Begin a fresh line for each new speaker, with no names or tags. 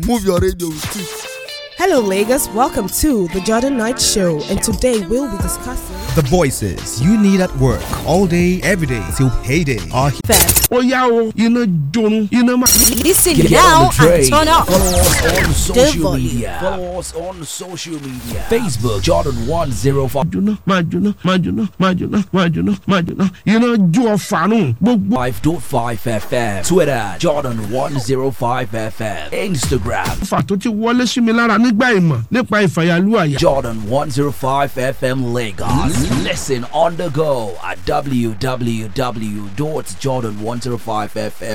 Move your radio with it.
Hello, Lagos. Welcome to the Jordan Knight Show, and today we'll be discussing
the voices you need at work all day, every day till payday are
that.
Oh yeah, you know, John, you know,
listen now and turn up.
Follow us on social
volume.
media. Follow us on social media. Facebook Jordan 105.
You know, Joe Fanu,
5.5 FM. Twitter Jordan 105 FM. Instagram
Fatuti Wale Similara Nigbaima, Nepa Ifayalua.
Jordan 105 FM Lagos. Listen on the go at www.jordan105fm